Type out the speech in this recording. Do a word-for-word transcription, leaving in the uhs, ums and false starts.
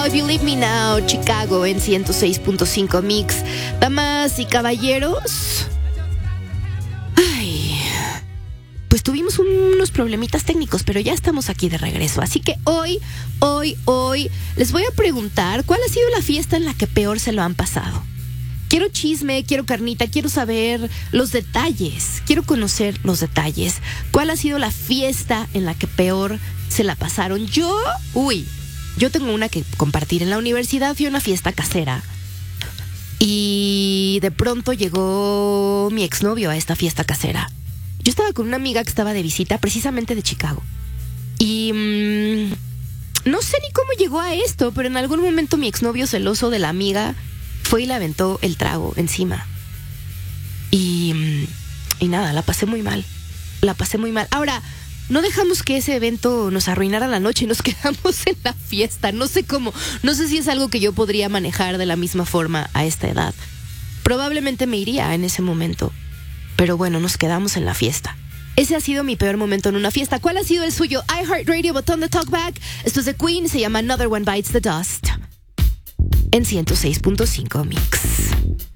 If You Leave Me Now, Chicago en ciento seis punto cinco Mix. Damas y caballeros, ay, pues tuvimos unos problemitas técnicos, pero ya estamos aquí de regreso. Así que hoy, hoy, hoy les voy a preguntar cuál ha sido la fiesta en la que peor se lo han pasado. Quiero chisme, quiero carnita, quiero saber los detalles, quiero conocer los detalles. ¿Cuál ha sido la fiesta en la que peor se la pasaron? Yo, uy, yo tengo una que compartir. En la universidad fui a una fiesta casera y de pronto llegó mi exnovio a esta fiesta casera. Yo estaba con una amiga que estaba de visita precisamente de Chicago y mmm, no sé ni cómo llegó a esto, pero en algún momento mi exnovio celoso de la amiga fue y le aventó el trago encima. Y, y nada, la pasé muy mal. La pasé muy mal. Ahora, no dejamos que ese evento nos arruinara la noche y nos quedamos en la fiesta. No sé cómo, no sé si es algo que yo podría manejar de la misma forma a esta edad. Probablemente me iría en ese momento. Pero bueno, nos quedamos en la fiesta. Ese ha sido mi peor momento en una fiesta. ¿Cuál ha sido el suyo? iHeartRadio, botón de talkback. Esto es de Queen, se llama Another One Bites the Dust. En ciento seis punto cinco Mix.